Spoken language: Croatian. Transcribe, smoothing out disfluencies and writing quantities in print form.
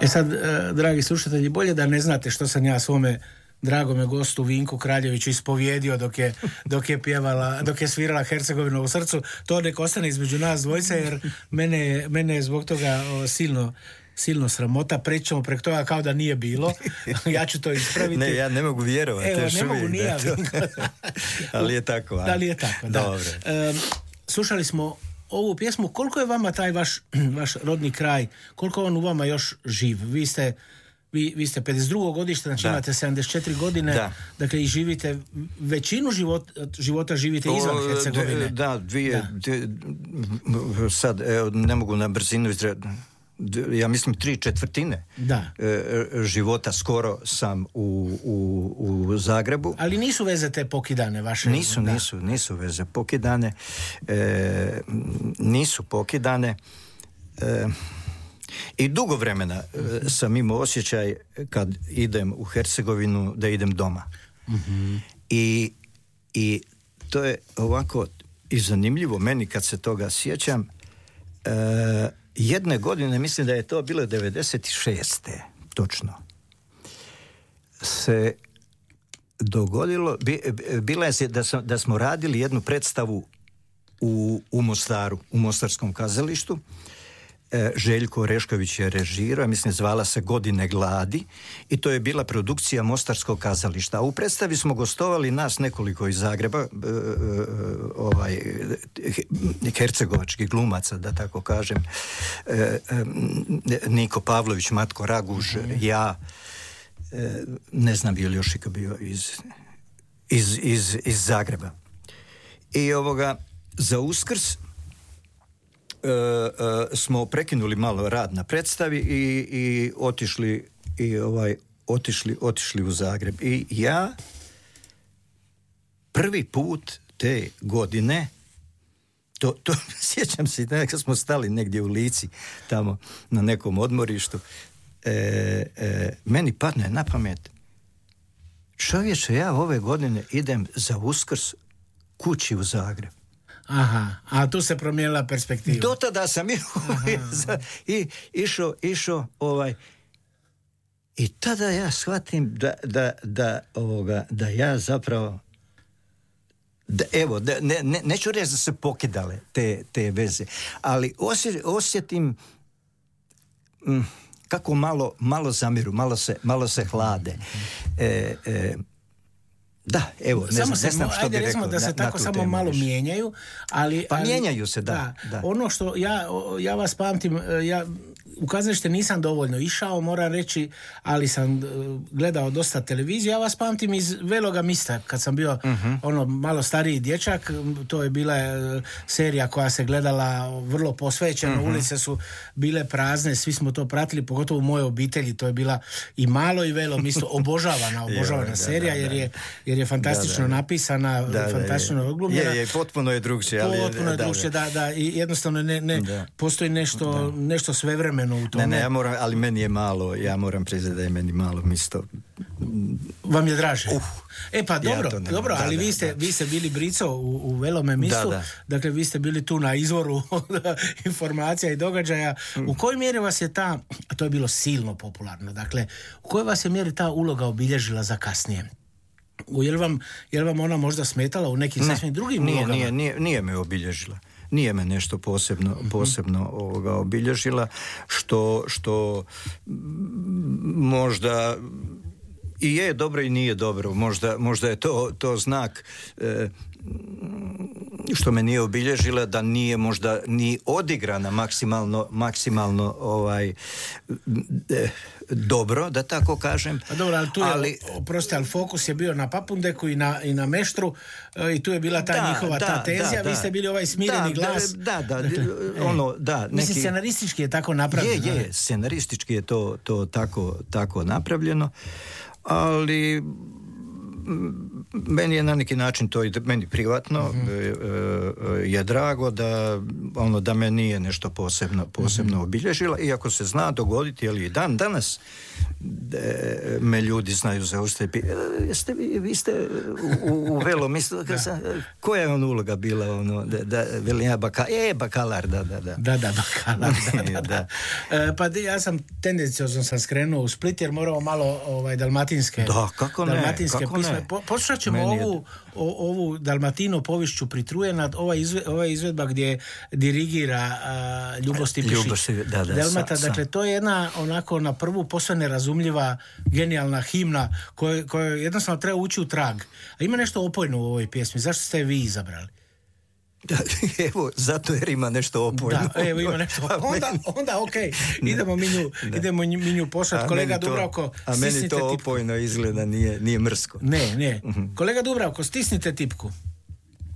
Sad, dragi slušatelji, bolje da ne znate što sam ja svome dragome gostu Vinku Kraljeviću ispovjedio dok je pjevala, dok je svirala Hercegovinu u srcu. To nek ostane između nas dvojice, jer mene je zbog toga silno sramota. Preći ćemo preko toga kao da nije bilo. Ja ću to ispraviti. Ne, ja ne mogu vjerovati. Evo, ne mogu ni ja. Ali je tako. Da li je tako, da. Dobre. Slušali smo ovu pjesmu. Koliko je vama taj vaš rodni kraj, koliko on u vama još živ? Vi ste 52. godište, znači imate 74 godine, dakle i živite, većinu života živite izvan Hercegovine. Sad, ne mogu na brzinu ja mislim 3/4 života skoro sam u Zagrebu. Ali nisu veze te pokidane vaše? Nisu veze pokidane. Nisu pokidane. I dugo vremena sam imao osjećaj kad idem u Hercegovinu da idem doma. Mm-hmm. I to je ovako i zanimljivo meni kad se toga sjećam. Jedne godine, mislim da je to bilo 96. točno, se dogodilo, bila je da smo radili jednu predstavu u Mostaru, u Mostarskom kazalištu. Željko Orešković je režirao, mislim zvala se Godine gladi, i to je bila produkcija Mostarskog kazališta. A u predstavi smo gostovali nas nekoliko iz Zagreba, hercegovačkih glumaca, da tako kažem, Niko Pavlović, Matko Raguž, ja, ne znam bi li još bio iz Zagreba. I za Uskrs smo prekinuli malo rad na predstavi i otišli u Zagreb. I ja prvi put te godine, to sjećam se da kad smo stali negdje u Lici, tamo na nekom odmorištu, meni padne na pamet, čovječe, ja ove godine idem za Uskrs kući u Zagreb. Aha, a tu se promijenila perspektiva. Do tada sam išao i tada ja shvatim da ja zapravo neću reći da se pokidale te veze, ali osjetim kako malo zamiru, malo se hlade. Da, evo, ne znam što bi rekao. Da se tako samo malo mijenjaju, ali mijenjaju se, da. Ono što ja vas pamtim, ja u kazalište nisam dovoljno išao, moram reći, ali sam gledao dosta televiziju. Ja vas pamtim iz Veloga mista, kad sam bio malo stariji dječak. To je bila serija koja se gledala vrlo posvećeno, ulice su bile prazne, svi smo to pratili, pogotovo u mojoj obitelji. To je bila i Malo i Velo misto obožavana serija, jer je fantastično napisana, fantastično odglumljena. Je, potpuno je drugčije. Potpuno je drugčije, da. I jednostavno ne postoji nešto svevremeno u tome. Ne, ja moram, ali meni je malo, ja moram priznati da je meni malo misto. Vam je draže? Pa dobro, ali vi ste bili brico u Velome mistu, dakle vi ste bili tu na izvoru informacija i događaja. U kojoj mjeri vas je a to je bilo silno popularno, dakle, u kojoj vas je mjeri ta uloga obilježila za kasnije? Je li vam ona možda smetala u nekim sasvim drugim ulogama? Nije me obilježila. Nije me nešto posebno obilježila, što možda i je dobro i nije dobro. Možda je to znak što me nije obilježila, da nije možda ni odigrana maksimalno dobro, da tako kažem. Dobro, ali tu je, ali fokus je bio na Papundeku i na Meštru, i tu je bila ta njihova tenzija. Vi ste bili ovaj smireni glas. Mislim, scenaristički je tako napravljeno. Je, scenaristički je to tako napravljeno, ali meni je na neki način to i meni privatno je drago da me nije nešto posebno obilježila, iako se zna dogoditi, ali i dan danas me ljudi znaju za Oštepi. Vi ste u Velo mislili, koja je on uloga bila? Velim ja bakalar, da. Da, bakalar, da. Pa ja sam tendenciozno sam skrenuo u Split jer moramo malo dalmatinske pisme. Poslušat ćemo ovu Dalmatino povišću Pritrujena, ova izvedba gdje dirigira Ljubo Stipišić Delmata. Dakle, to je jedna onako na prvu posve nerazumljiva genijalna himna koju jednostavno treba ući u trag. A ima nešto opojno u ovoj pjesmi. Zašto ste vi izabrali? Evo, zato jer ima nešto opojno. Da, evo ima nešto. Onda okej. Idemo mi nju poslati. Kolega Dubravko, a meni to opojno izgleda nije mrsko. Ne. Kolega Dubravko, stisnite tipku.